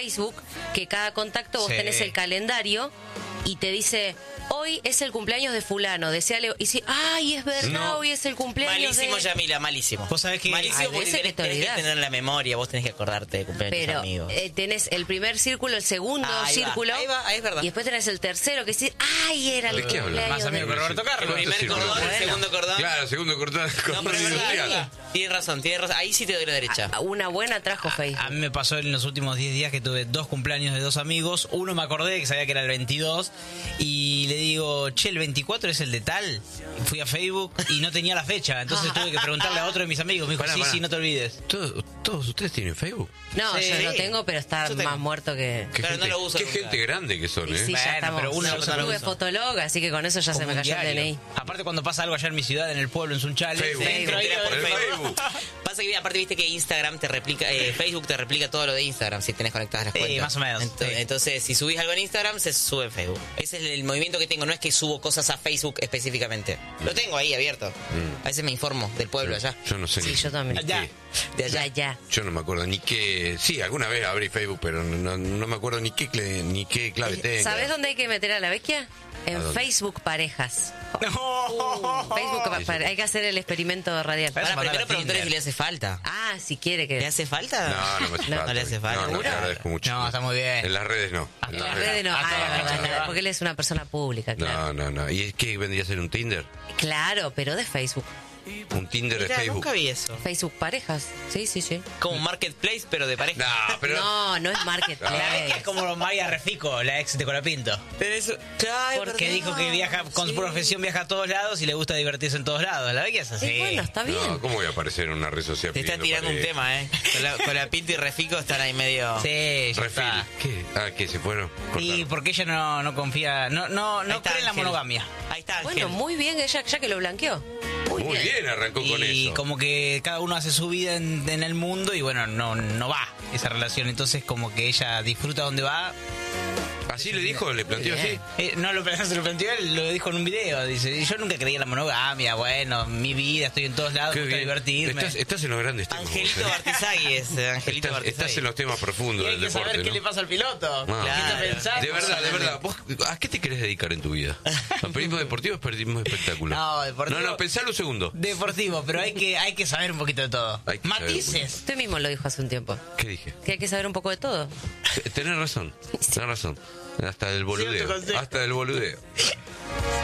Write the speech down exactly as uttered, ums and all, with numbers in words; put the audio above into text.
Facebook, que cada contacto vos Sí. tenés el calendario y te dice... Hoy es el cumpleaños de fulano, deseale... Y si, ay, es verdad, No. hoy es el cumpleaños Malísimo, de... Yamila, malísimo. Vos sabés que malísimo hay porque veces tenés, que te tenés que olvidás. tener la memoria, vos tenés que acordarte de cumpleaños de tus Pero amigos. eh, tenés el primer círculo, el segundo Ahí va, círculo... ahí va, ahí es verdad. Y después tenés el tercero, que dice, ay, era el ¿De qué hablas? cumpleaños Más de... amigo que Roberto El Carlos. primer sí, cordón, bueno. el segundo cordón. Claro, segundo cordón. No, cordón pero es verdad, industrial. tienes razón, tienes razón. Ahí sí te doy la derecha. A- Una buena trajo Facebook. A mí me pasó en los últimos diez días que tuve dos cumpleaños de dos amigos. Uno me acordé que sabía que era el veintidós y le digo, che, el veinticuatro es el de tal. Fui a Facebook y no tenía la fecha, entonces tuve que preguntarle a otro de mis amigos. Me dijo, Pará, sí, pará. sí, no te olvides. ¿Todos, todos ustedes tienen Facebook? No, Sí. yo no tengo, pero está Yo tengo. más muerto que... Qué Pero gente, no lo uso qué nunca. gente grande que son, Y ¿eh? sí, Bueno, ya estamos. pero uno Yo no lo tuve usa. fotóloga, así que con eso ya se Como me un cayó el diario. D N I. Aparte, cuando pasa algo allá en mi ciudad, en el pueblo, en Sunchales, Facebook. entro ahí, Era por El Facebook. Facebook. Pasa que aparte viste que Instagram te replica, eh, Facebook te replica todo lo de Instagram si tenés conectadas las Sí, cuentas. más o menos, Ento- sí. Entonces, si subís algo en Instagram, se sube en Facebook. Ese es el movimiento que tengo, no es que subo cosas a Facebook específicamente. Lo tengo ahí abierto. A veces me informo del pueblo allá. Yo no sé Sí, ni- yo también. ni Ya. qué. De allá. Ya, ya. Yo no me acuerdo ni qué... Sí, alguna vez abrí Facebook, pero no, no me acuerdo ni qué, cle- ni qué clave tengo. ¿Sabés dónde hay que meter a la vecchia? ¿A En dónde? Facebook Parejas. No. Facebook pa- pare- hay que hacer el experimento radial. Para- Ahora, mandar primero a preguntarle Tinder. si le hace falta. Ah, si quiere que... ¿Le hace falta? No, no me hace No, falta. no le hace falta. No, no, te ¿Seguro? agradezco mucho. No, está muy bien. En las redes no. En En las las redes no. Ah, Ah, claro, la verdad, claro. no, porque él es una persona pública, claro. No, no, no. ¿Y es que vendría a ser un Tinder? Claro, pero de Facebook. Un Tinder de Mirá, Facebook. nunca vi eso. Facebook Parejas. Sí, sí, sí. Como un marketplace, pero de pareja. No, pero... No, no es La marketplace. vecchia es como Maya Refico, la ex de Colapinto. Tenés... Ay, Porque Que dijo que viaja con su Sí. profesión, viaja a todos lados y le gusta divertirse en todos lados. La vecchia es así. Y bueno, está bien. No, ¿cómo voy a aparecer en una red social Te está pidiendo tirando un pareja? tema, ¿eh? Con la, con la Pinto y Refico están ahí medio... Sí, ya Refil. está. ¿Qué? Ah, ¿qué? ¿Se fueron? Y Cortaron. porque ella no, no confía, no, no, Ahí no está cree en la Ángel. monogamia. Ahí está, Ángel. Bueno, muy bien, ella ya que lo blanqueó. Muy, Muy bien, arrancó con Y eso. como que cada uno hace su vida en, en el mundo y bueno, no, no va esa relación. Entonces como que ella disfruta donde va. ¿Así le dijo? ¿Le planteó Muy así? bien. Eh, no lo, se lo planteó él, lo dijo en un video. Dice, yo nunca creía en la monogamia, bueno, mi vida, estoy en todos lados, Qué me gusta bien. divertirme. Estás, estás en los grandes temas. Angelito vos, ¿eh? Bartizagui es, eh, Angelito Estás, Bartizagui. estás en los temas Y profundos hay del que deporte, saber qué ¿no? le pasa al piloto. Ah. ¿Qué está Claro. pensando? De verdad, de verdad. ¿Vos a qué te querés dedicar en tu vida? ¿A periodismo deportivo o periodismo de espectáculo? No, deportivo. No, no, pensalo un segundo. Deportivo, pero hay que, hay que saber un poquito de todo. Hay que saber un Matices. Usted mismo lo dijo hace un tiempo. ¿Qué dije? Que hay que saber un poco de todo. Tenés razón, tenés razón. Hasta el boludeo. consejo. Hasta el boludeo.